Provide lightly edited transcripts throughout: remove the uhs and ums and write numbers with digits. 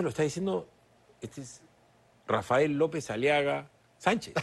Esto lo está diciendo, este es Rafael López Aliaga Sánchez.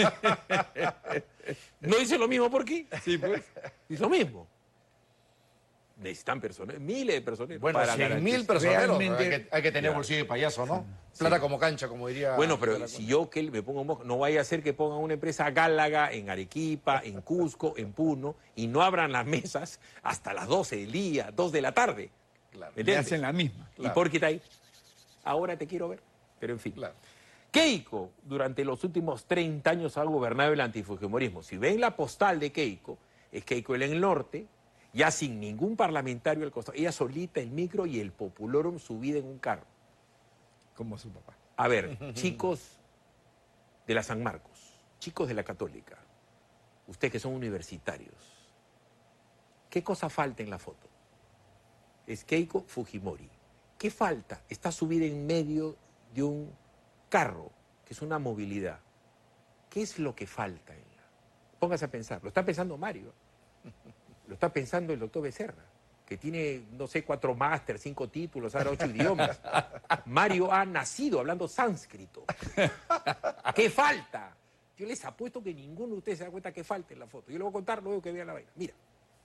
¿No dice lo mismo por qué? Sí, pues. Dice lo mismo. Necesitan personas, miles de personas. Bueno, para 100.000 personeros. realmente- Hay que tener Ya. bolsillo de payaso, ¿no? Sí. Plata como cancha, como diría... Bueno, pero si yo que me pongo mojo, no vaya a ser que pongan una empresa Gálaga en Arequipa, en Cusco, en Puno, y no abran las mesas hasta las 12 del día, 2 de la tarde. Claro. ¿Me Le entiendes? hacen la misma. ¿Y por qué está ahí? Ahora te quiero ver. Pero en fin. Claro. Keiko, durante los últimos 30 años ha gobernado el antifujimorismo. Si ven la postal de Keiko, es Keiko en el norte, ya sin ningún parlamentario al costado. Ella solita, el micro y el populorum subida en un carro. Como su papá. A ver, chicos de la San Marcos, chicos de la Católica, ustedes que son universitarios, ¿qué cosa falta en la foto? Es Keiko Fujimori. ¿Qué falta? Está subida en medio de un carro, que es una movilidad. ¿Qué es lo que falta en la? Póngase a pensar. Lo está pensando Mario. Lo está pensando el doctor Becerra, que tiene, no sé, 4 máster, 5 títulos, ahora 8 idiomas. Mario ha nacido hablando sánscrito. ¿Qué falta? Yo les apuesto que ninguno de ustedes se da cuenta que falta en la foto. Yo le voy a contar luego que vean la vaina. Mira.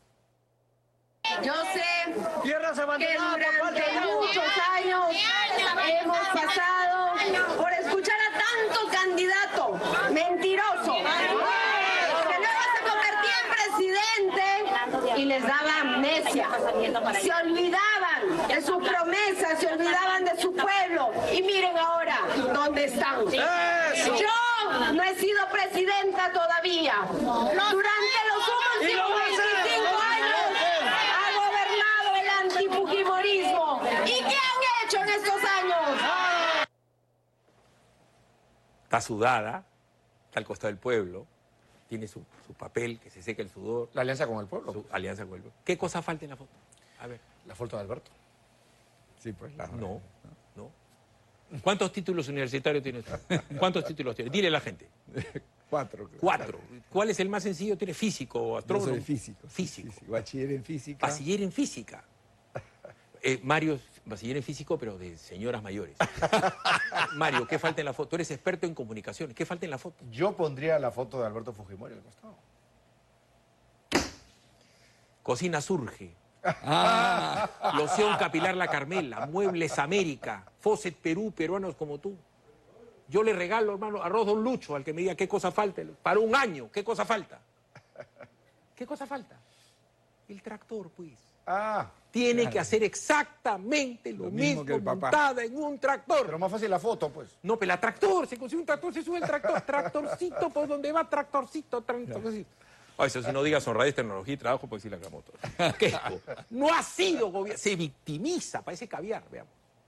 Yo sé que durante muchos años hemos pasado por escuchar a tanto candidato mentiroso que luego se convertía en presidente y les daba amnesia. Se olvidaban de sus promesas, se olvidaban de su pueblo. Y miren ahora dónde están. Yo no he sido presidenta todavía. Durante los últimos 25 años ha gobernado el antifujimorismo. ¿Y qué han hecho en estos años? Está sudada, está al costado del pueblo, tiene su papel, que se seca el sudor, La alianza con el pueblo. su alianza con el pueblo. ¿Qué cosa falta en la foto? A ver. La foto de Alberto. Sí, pues. No. ¿Cuántos títulos universitarios tienes? ¿Cuántos títulos tienes? Dile a la gente. 4, creo. 4. ¿Cuál es el más sencillo? ¿Tiene físico o Yo astrónomo? soy físico. Físico. Bachiller en física. Bachiller en física. Mario es bachiller en físico, pero de señoras mayores. Mario, ¿qué falta en la foto? Tú eres experto en comunicaciones. ¿Qué falta en la foto? Yo pondría la foto de Alberto Fujimori al costado. Cocina Surge. Ah, Loción capilar La Carmela, Muebles América, Fawcett Perú, peruanos como tú. Yo le regalo, hermano, arroz Don Lucho al que me diga qué cosa falta. Para un año, ¿qué cosa falta? ¿Qué cosa falta? El tractor, pues. Tiene que hacer exactamente lo mismo que el papá. montada en un tractor. Pero más fácil la foto, pues. No, pero la tractor, se consigue un tractor, se sube el tractor. Tractorcito, por donde va, tractorcito. Ay, eso si no digas honradez, tecnología y trabajo, pues sí la hagamos todo. Keiko no ha sido gobierno, se victimiza, parece caviar, veamos.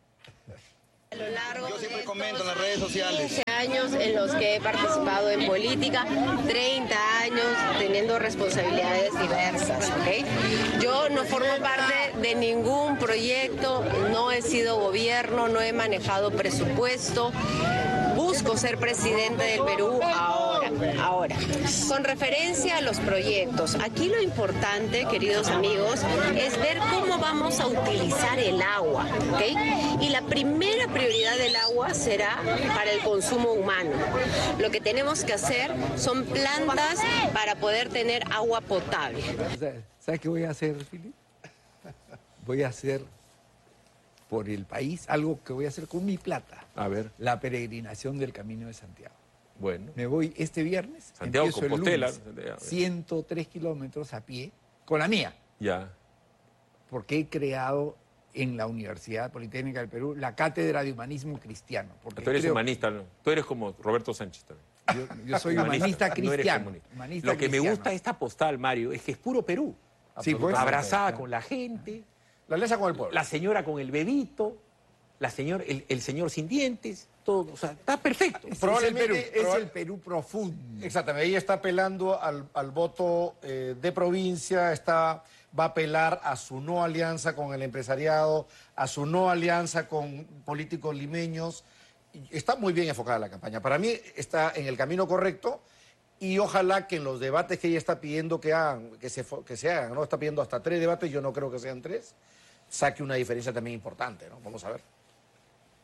A lo largo Yo siempre de comento en estos las redes sociales. 15 años en los que he participado en política, 30 años teniendo responsabilidades diversas, ¿ok? Yo no formo parte de ningún proyecto, no he sido gobierno, no he manejado presupuesto. Busco ser presidente del Perú ahora. Con referencia a los proyectos, aquí lo importante, queridos amigos, es ver cómo vamos a utilizar el agua, ¿ok? Y la primera prioridad del agua será para el consumo humano. Lo que tenemos que hacer son plantas para poder tener agua potable. ¿Sabes qué voy a hacer, Filipe? Voy a hacer por el país algo que voy a hacer con mi plata. A ver, La peregrinación del Camino de Santiago. bueno. Me voy este viernes, Santiago, empiezo el Compostela. lunes, 103 kilómetros a pie, con la mía, Ya. porque he creado en la Universidad Politécnica del Perú la Cátedra de Humanismo Cristiano. Porque Tú eres creo- humanista, ¿no? Tú eres como Roberto Sánchez también. Yo soy humanista no eres cristiano. comunista. Humanista Lo que me cristiano. gusta de esta postal, Mario, es que es puro Perú. Sí, pues. Abrazada con la gente, La alianza con el pueblo. la señora con el bebito, el señor sin dientes, todo. O sea, está perfecto. Probablemente es el Perú profundo. Exactamente, ella está apelando al voto de provincia, va a apelar a su no alianza con el empresariado, a su no alianza con políticos limeños. Está muy bien enfocada la campaña. Para mí está en el camino correcto y ojalá que en los debates que ella está pidiendo que se hagan, ¿no? Está pidiendo hasta 3 debates, yo no creo que sean 3, saque una diferencia también importante, ¿no? Vamos a ver.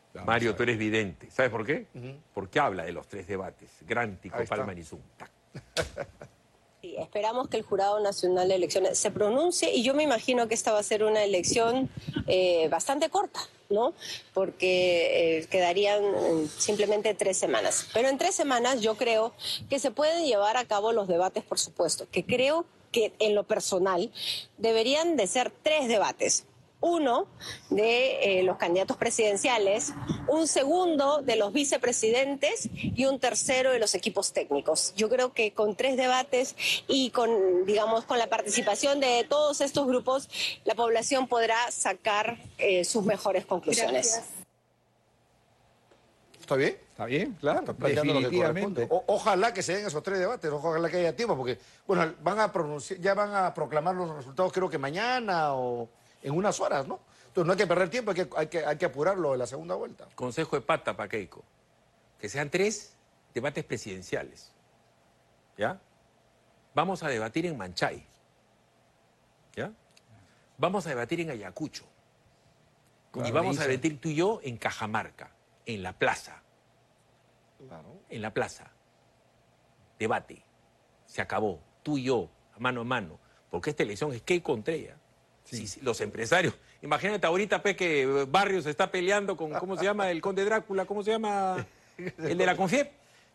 Mario, tú eres vidente. ¿Sabes por qué? Porque habla de los 3 debates. Gran Tico Ahí está. Palma Nizum. Tac. Sí, esperamos que el Jurado Nacional de Elecciones se pronuncie y yo me imagino que esta va a ser una elección bastante corta, ¿no? Porque quedarían simplemente 3 semanas. Pero en 3 semanas yo creo que se pueden llevar a cabo los debates, por supuesto, que creo que en lo personal deberían de ser 3 debates. Uno de los candidatos presidenciales, un segundo de los vicepresidentes y un tercero de los equipos técnicos. Yo creo que con 3 debates y con, digamos, con la participación de todos estos grupos, la población podrá sacar sus mejores conclusiones. Gracias. ¿Está bien? ¿Está bien? Claro, Está planteando lo que definitivamente. corresponde. Ojalá que se den esos 3 debates, ojalá que haya tiempo, porque, bueno, ya van a proclamar los resultados creo que mañana o en unas horas, ¿no? Entonces no hay que perder tiempo, hay que apurarlo de la segunda vuelta. Consejo de pata para Keiko. Que sean 3 debates presidenciales. ¿Ya? Vamos a debatir en Manchay. ¿Ya? Vamos a debatir en Ayacucho. Y vamos a debatir tú y yo en Cajamarca, en la plaza. Claro. En la plaza. Debate. Se acabó. Tú y yo, mano a mano. Porque esta elección es Keiko contra ella. Sí, los empresarios. Imagínate ahorita, que Barrios está peleando con, ¿cómo se llama? El Conde Drácula, ¿cómo se llama? El de la Confiep.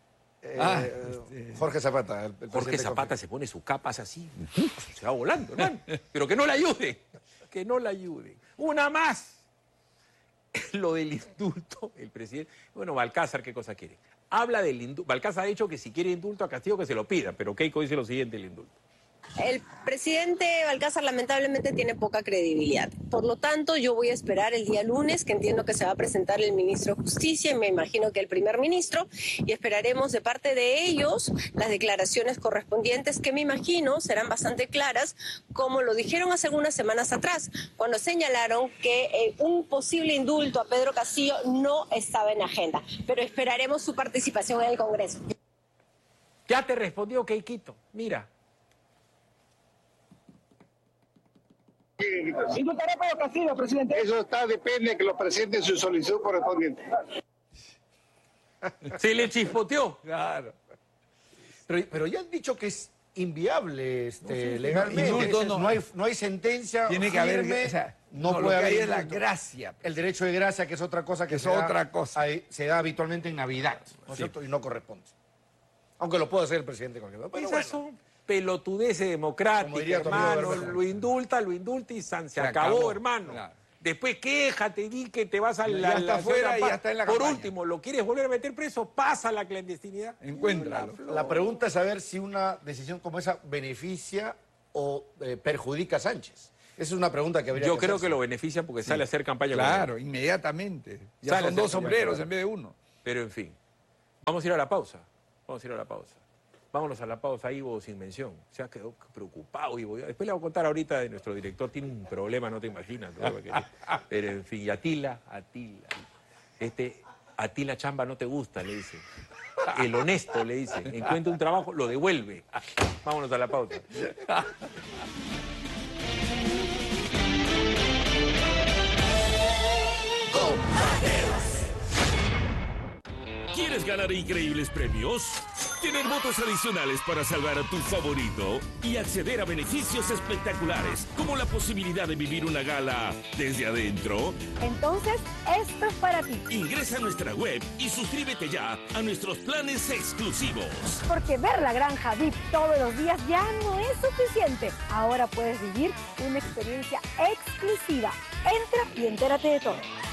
Jorge Zapata. Jorge Zapata se pone sus capas así. Se va volando, hermano. Pero que no la ayude. Que no la ayude. Una más. Lo del indulto, el presidente. Bueno, Balcázar, ¿qué cosa quiere? Habla del indulto. Balcázar ha dicho que si quiere indulto a Castillo que se lo pida, pero Keiko dice lo siguiente, el indulto. El presidente Balcázar lamentablemente tiene poca credibilidad. Por lo tanto, yo voy a esperar el día lunes, que entiendo que se va a presentar el ministro de Justicia y me imagino que el primer ministro, y esperaremos de parte de ellos las declaraciones correspondientes que me imagino serán bastante claras, como lo dijeron hace algunas semanas atrás, cuando señalaron que un posible indulto a Pedro Castillo no estaba en agenda. Pero esperaremos su participación en el Congreso. Ya te respondió Keikito. Mira. Indultaré a Pedro Castillo, presidente. Eso depende de que lo presenten su solicitud correspondiente. Se le chispoteó. Claro. Pero ya han dicho que es inviable legalmente. No hay sentencia. Tiene que haber, firme, o sea, no puede haber es la indulto. gracia. El derecho de gracia, que es otra cosa que Es otra cosa. se da habitualmente en Navidad, ¿no es cierto? Y no corresponde. Aunque lo puede hacer el presidente cualquier vez. Pero Esas bueno. son pelotudeces democráticas, Como diría tu amigo hermano. Bermejo. Lo indulta y se acabó, hermano. Claro. Después quéjate, di que te vas a Ya está afuera y ya está en la Por campaña. último, ¿lo quieres volver a meter preso? Pasa la clandestinidad. Encuéntralo. La pregunta es saber si una decisión como esa beneficia o perjudica a Sánchez. Esa es una pregunta que habría Yo que creo hacerse. que lo beneficia porque sale a hacer campaña con Claro, él. inmediatamente. Ya Sale a son hacer 2 sombreros campaña. en vez de 1. Pero en fin, vamos a ir a la pausa. Vámonos a la pausa, Ivo, sin mención. Se ha quedado preocupado, Ivo. Después le voy a contar ahorita de nuestro director. Tiene un problema, no te imaginas. ¿No? Pero en fin, y Atila. Atila Chamba no te gusta, le dice. El honesto, le dice. Encuentra un trabajo, lo devuelve. Vámonos a la pausa. ¿Quieres ganar increíbles premios? Tener votos adicionales para salvar a tu favorito y acceder a beneficios espectaculares, como la posibilidad de vivir una gala desde adentro. Entonces, esto es para ti. Ingresa a nuestra web y suscríbete ya a nuestros planes exclusivos. Porque ver la granja VIP todos los días ya no es suficiente. Ahora puedes vivir una experiencia exclusiva. Entra y entérate de todo.